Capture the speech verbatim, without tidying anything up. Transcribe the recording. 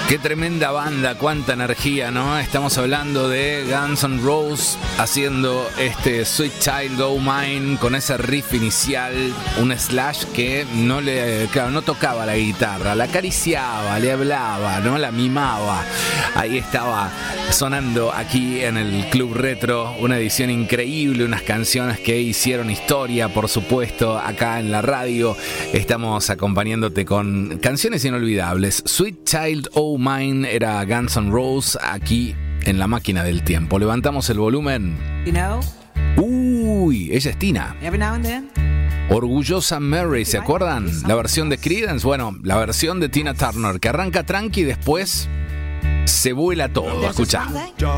Qué tremenda banda, cuánta energía, ¿no? Estamos hablando de Guns N' Roses haciendo este Sweet Child O' Mine con ese riff inicial, un Slash que no le, claro, no tocaba la guitarra, la acariciaba, le hablaba, ¿no? La mimaba. Ahí estaba sonando aquí en el Club Retro, una edición increíble, unas canciones que hicieron historia, por supuesto, acá en la radio. Estamos acompañándote con canciones inolvidables. Sweet Child O' Mine era Guns N' Roses aquí en la máquina del tiempo. Levantamos el volumen. You know, Uy, ella es Tina. every now and then. Orgullosa Mary, ¿se acuerdan? La versión de Creedence, bueno, la versión de Tina Turner, que arranca tranqui y después se vuela todo. Escuchá.